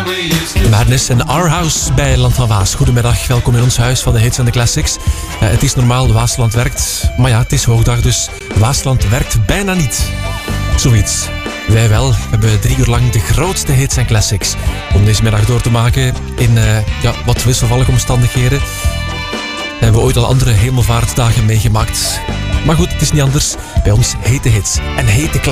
Madness en Our House bij Land van Waas. Goedemiddag, welkom in ons huis van de hits en de classics. Het is normaal, Waasland werkt, maar ja, het is hoogdag, dus Waasland werkt bijna niet. Zoiets. Wij wel. We hebben 3 uur lang de grootste hits en classics om deze middag door te maken in wat wisselvallige omstandigheden. We hebben ooit al andere hemelvaartsdagen meegemaakt. Maar goed, het is niet anders. Bij ons hete hits en hete classics.